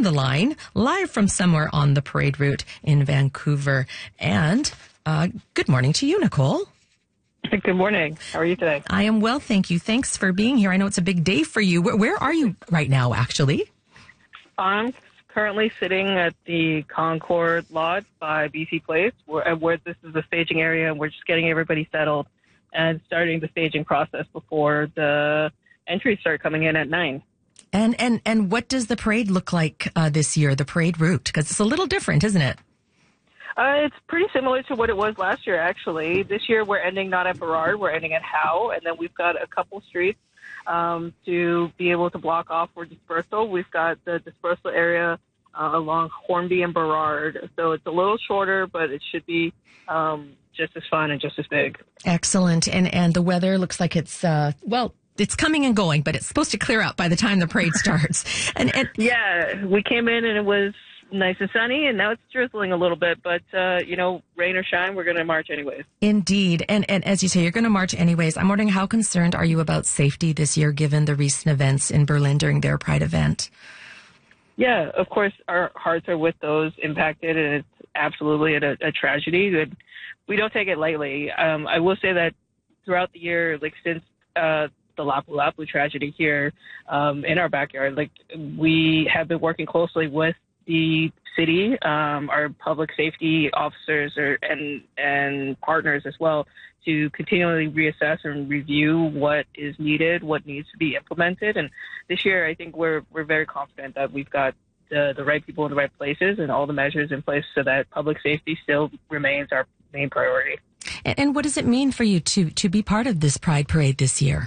on the line, live from somewhere on the parade route in Vancouver. And good morning to you, Nicole. Good morning. How are you today? I am well, thank you. Thanks for being here. I know it's a big day for you. Where are you right now, actually? I'm currently sitting at the Concord lot by BC Place, where this is the staging area, and we're just getting everybody settled and starting the staging process before the entries start coming in at 9. And what does the parade look like this year, the parade route? Because it's a little different, isn't it? It's pretty similar to what it was last year, actually. This year we're ending not at Burrard, we're ending at Howe, and then we've got a couple streets to be able to block off for dispersal. We've got the dispersal area along Hornby and Burrard. So it's a little shorter, but it should be just as fun and just as big. Excellent. And the weather looks like it's, it's coming and going, but it's supposed to clear up by the time the parade starts. And yeah, we came in and it was nice and sunny, and now it's drizzling a little bit, but, rain or shine, we're going to march anyways. Indeed. And as you say, you're going to march anyways. I'm wondering, how concerned are you about safety this year, given the recent events in Berlin during their Pride event? Yeah, of course, our hearts are with those impacted, and it's absolutely a tragedy. We don't take it lightly. I will say that throughout the year, since the Lapu Lapu tragedy here in our backyard, we have been working closely with the city, our public safety officers and partners as well, to continually reassess and review what is needed, what needs to be implemented. And this year, I think we're very confident that we've got the right people in the right places and all the measures in place so that public safety still remains our main priority. And what does it mean for you to be part of this Pride Parade this year?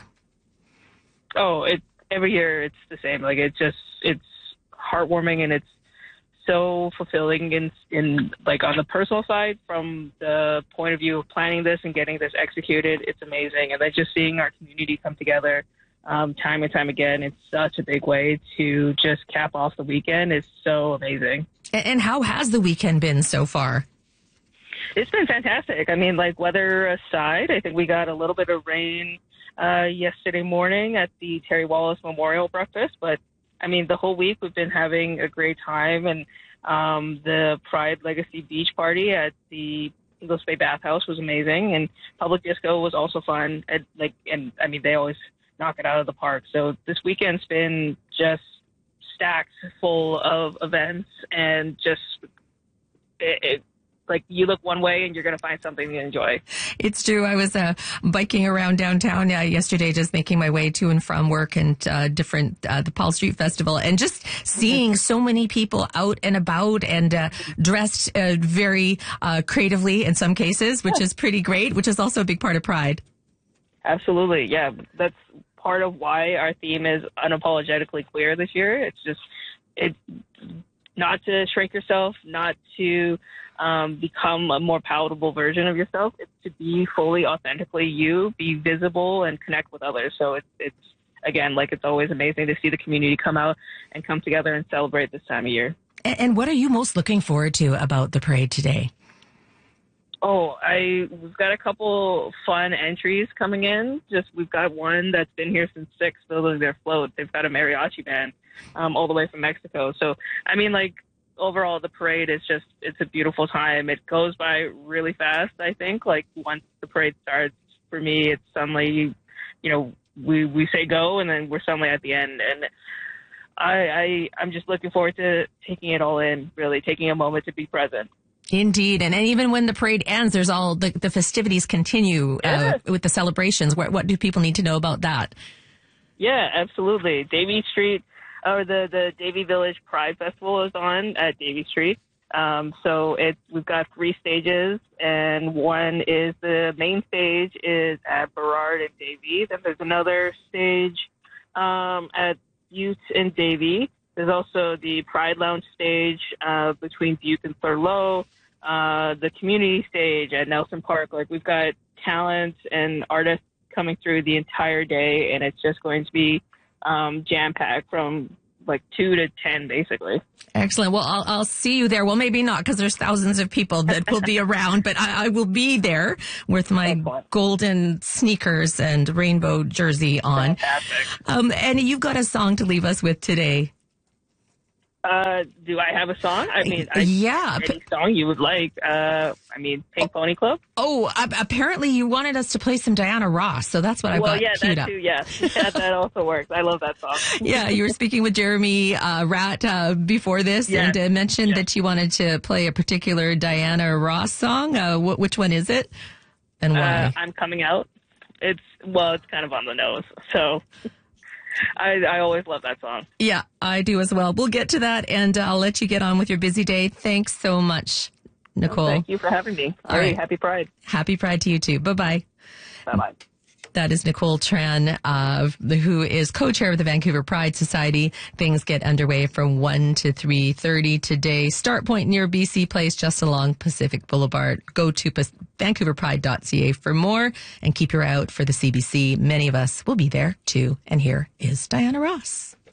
Oh, every year it's the same. It's heartwarming, and it's so fulfilling in on the personal side, from the point of view of planning this and getting this executed. It's amazing. And then just seeing our community come together time and time again, it's such a big way to just cap off the weekend. It's so amazing. And how has the weekend been so far? It's been fantastic. I mean, weather aside, I think we got a little bit of rain yesterday morning at the Terry Wallace Memorial Breakfast, but I mean, the whole week we've been having a great time, and the Pride Legacy Beach Party at the Ingles Bay Bathhouse was amazing, and Public Disco was also fun. They always knock it out of the park. So this weekend's been just stacked full of events, and just you look one way and you're going to find something to enjoy. It's true. I was biking around downtown yesterday, just making my way to and from work, and the Paul Street Festival, and just seeing so many people out and about and dressed very creatively in some cases, which is pretty great, which is also a big part of Pride. Absolutely. Yeah. That's part of why our theme is unapologetically queer this year. It's not to shrink yourself, not to become a more palatable version of yourself. It's to be fully, authentically you, be visible, and connect with others. So it's again, it's always amazing to see the community come out and come together and celebrate this time of year. And what are you most looking forward to about the parade today? Oh, we've got a couple fun entries coming in. We've got one that's been here since 6, building their float. They've got a mariachi band all the way from Mexico. So, I mean, overall, the parade is it's a beautiful time. It goes by really fast, I think. Once the parade starts, for me, it's suddenly, we say go, and then we're suddenly at the end. And I'm just looking forward to taking it all in, really taking a moment to be present. Indeed. And even when the parade ends, there's all the festivities continue with the celebrations. What do people need to know about that? Yeah, absolutely. Davie Street, or the Davie Village Pride Festival is on at Davie Street. So we've got 3 stages, and one is the main stage is at Burrard and Davie. Then there's another stage at Butte and Davie. There's also the Pride Lounge stage between Butte and Thurlow, the community stage at Nelson Park. We've got talent and artists coming through the entire day, and it's just going to be jam-packed from 2 to 10, basically. Excellent. Well, I'll see you there. Well, maybe not, because there's thousands of people that will be around, but I will be there with my golden sneakers and rainbow jersey on. Fantastic. And you've got a song to leave us with today. Do I have a song? I mean, Yeah. any song you would like. Pink Pony Club. Oh, apparently you wanted us to play some Diana Ross, so that's what I've got queued up. Too, yes. Yeah, that also works. I love that song. Yeah, you were speaking with Jeremy Ratt before this, yes. and mentioned that you wanted to play a particular Diana Ross song. Which one is it, and why? I'm Coming Out. It's kind of on the nose, so I always love that song. Yeah, I do as well. We'll get to that, and I'll let you get on with your busy day. Thanks so much, Nicole. Thank you for having me. All right. Happy Pride. Happy Pride to you too. Bye-bye. Bye-bye. That is Nicole Tran, who is co-chair of the Vancouver Pride Society. Things get underway from 1 to 3:30 today. Start point near BC Place, just along Pacific Boulevard. Go to vancouverpride.ca for more, and keep your eye out for the CBC. Many of us will be there too. And here is Diana Ross.